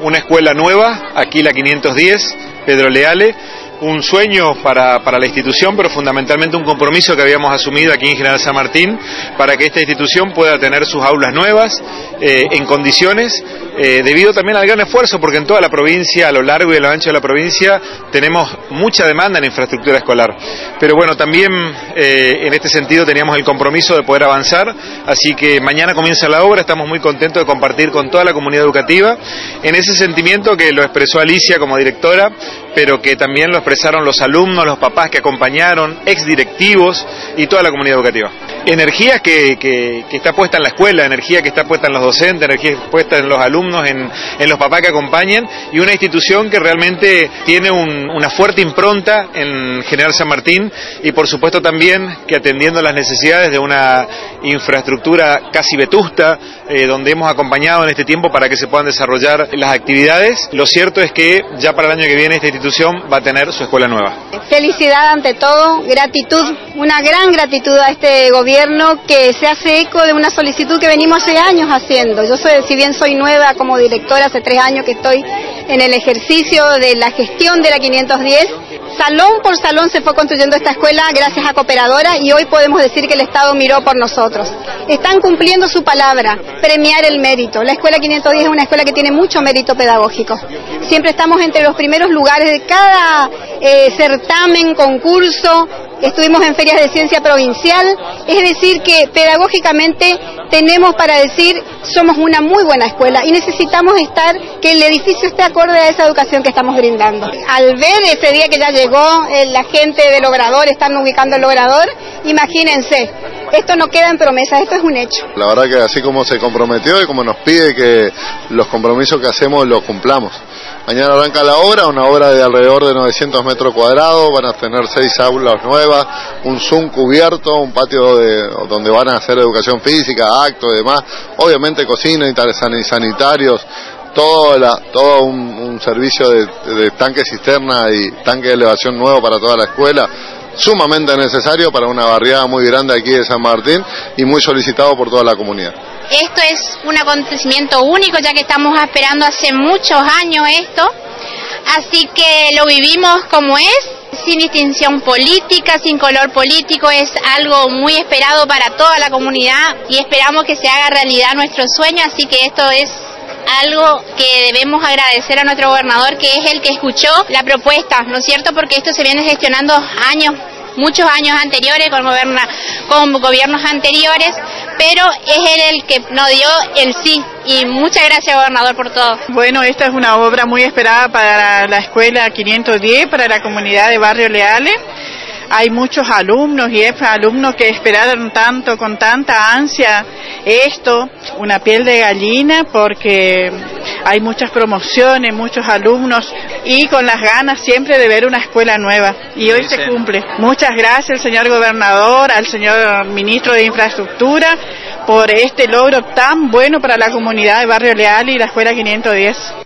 una escuela nueva, aquí la 510, Pedro Leale, un sueño para la institución, pero fundamentalmente un compromiso que habíamos asumido aquí en General San Martín para que esta institución pueda tener sus aulas nuevas en condiciones, debido también al gran esfuerzo, porque en toda la provincia, a lo largo y a lo ancho de la provincia, tenemos mucha demanda en infraestructura escolar. Pero bueno, también en este sentido teníamos el compromiso de poder avanzar, así que mañana comienza la obra, estamos muy contentos de compartir con toda la comunidad educativa en ese sentimiento que lo expresó Alicia como directora, pero que también lo expresaron los alumnos, los papás que acompañaron, exdirectivos y toda la comunidad educativa. Energía que está puesta en la escuela, energía que está puesta en los docentes, energía puesta en los alumnos, en los papás que acompañan, y una institución que realmente tiene una fuerte impronta en General San Martín, y por supuesto también que atendiendo las necesidades de una infraestructura casi vetusta, donde hemos acompañado en este tiempo para que se puedan desarrollar las actividades. Lo cierto es que ya para el año que viene esta institución va a tener su escuela nueva. Felicidad ante todo, gratitud, una gran gratitud a este gobierno que se hace eco de una solicitud que venimos hace años haciendo. Yo si bien soy nueva como directora, hace 3 años que estoy en el ejercicio de la gestión de la 510, salón por salón se fue construyendo esta escuela gracias a Cooperadora, y hoy podemos decir que el Estado miró por nosotros. Están cumpliendo su palabra, premiar el mérito. La escuela 510 es una escuela que tiene mucho mérito pedagógico. Siempre estamos entre los primeros lugares de cada certamen, concurso. Estuvimos en ferias de ciencia provincial, es decir que pedagógicamente tenemos para decir somos una muy buena escuela y necesitamos que el edificio esté acorde a esa educación que estamos brindando. Al ver ese día que ya llegó la gente del Obrador, están ubicando el Obrador, imagínense, esto no queda en promesa, esto es un hecho. La verdad que así como se comprometió y como nos pide que los compromisos que hacemos los cumplamos. Mañana arranca la obra, una obra de alrededor de 900 metros cuadrados, van a tener 6 aulas nuevas, un Zoom cubierto, un patio donde van a hacer educación física, actos y demás, obviamente cocina y sanitarios, todo un servicio de tanque cisterna y tanque de elevación nuevo para toda la escuela, sumamente necesario para una barriada muy grande aquí de San Martín y muy solicitado por toda la comunidad. Esto es un acontecimiento único, ya que estamos esperando hace muchos años esto, así que lo vivimos como es, sin distinción política, sin color político, es algo muy esperado para toda la comunidad y esperamos que se haga realidad nuestro sueño, así que esto es algo que debemos agradecer a nuestro gobernador, que es el que escuchó la propuesta, ¿no es cierto? Porque esto se viene gestionando muchos años anteriores, con gobiernos anteriores, pero es él el que nos dio el sí, y muchas gracias, gobernador, por todo. Bueno, esta es una obra muy esperada para la escuela 510, para la comunidad de Barrio Leale. Hay muchos alumnos y alumnos que esperaron tanto, con tanta ansia esto, una piel de gallina, porque hay muchas promociones, muchos alumnos y con las ganas siempre de ver una escuela nueva, y hoy se cumple. Muchas gracias al señor gobernador, al señor ministro de Infraestructura por este logro tan bueno para la comunidad de Barrio Leale y la escuela 510.